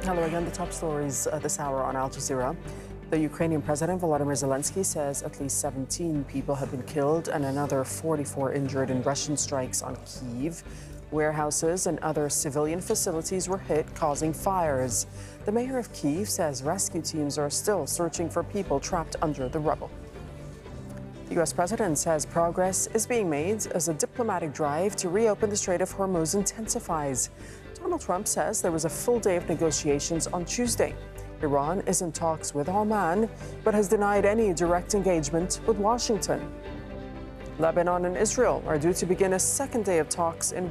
Hello again. The top stories this hour on Al Jazeera. The Ukrainian President Volodymyr Zelensky says at least 17 people have been killed and another 44 injured in Russian strikes on Kyiv. Warehouses and other civilian facilities were hit, causing fires. The mayor of Kyiv says rescue teams are still searching for people trapped under the rubble. The U.S. president says progress is being made as a diplomatic drive to reopen the Strait of Hormuz intensifies. Donald Trump says there was a full day of negotiations on Tuesday. Iran is in talks with Oman, but has denied any direct engagement with Washington. Lebanon and Israel are due to begin a second day of talks in